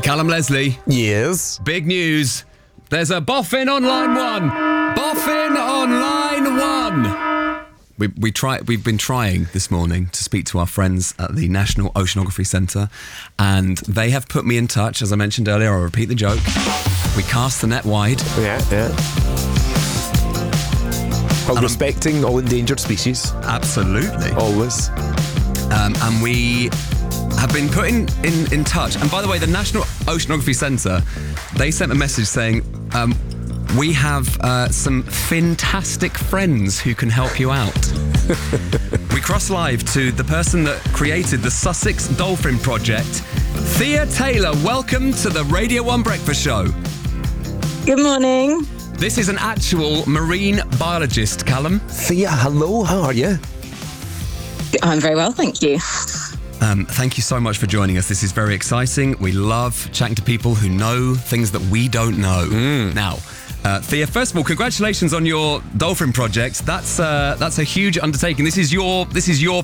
Callum Leslie. Yes. Big news. There's a boffin on line one. Boffin on line one. We've been trying this morning to speak to our friends at the National Oceanography Centre, and they have put me in touch. As I mentioned earlier, I'll repeat the joke. We cast the net wide. Yeah. While respecting all endangered species. Absolutely. Always. And we have been put in touch. And by the way, the National Oceanography Centre, they sent a message saying, we have some fantastic friends who can help you out. We cross live to the person that created the Sussex Dolphin Project. Thea Taylor, welcome to the Radio 1 Breakfast Show. Good morning. This is an actual marine biologist, Callum. Thea, hello, how are you? I'm very well, thank you. Thank you so much for joining us. This is very exciting. We love chatting to people who know things that we don't know. Now, Thea, first of all, congratulations on your dolphin project. That's a huge undertaking. This is your